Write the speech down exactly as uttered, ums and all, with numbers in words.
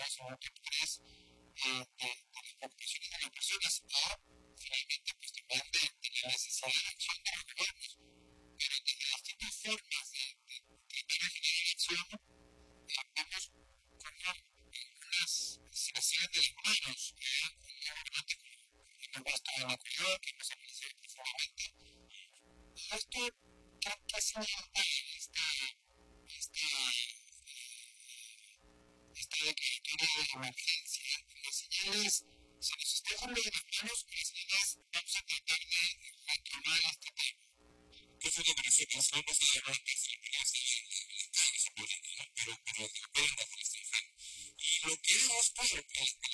dos o top tres eh, de, de las preocupaciones de las personas y finalmente pues también de, de la necesidad de acción de los gobiernos, pero desde distintas formas de, de tratar de generar acción, eh, vemos como algunas se les salen de las manos eh, un gobernante como hemos visto en Ecuador, que hemos analizado profundamente, y esto ¿qué, qué señal da esta, esta esta declaratoria de emergencia? Las señales se nos está dejando de las manos y las señales vamos a tratar de retomar este tema. ¿Qué fue lo que nosotros vamos a llevar a la empresa y el Estado de esa política? Pero, pero que operan bajo el extranjero. Y lo que es esto, el, el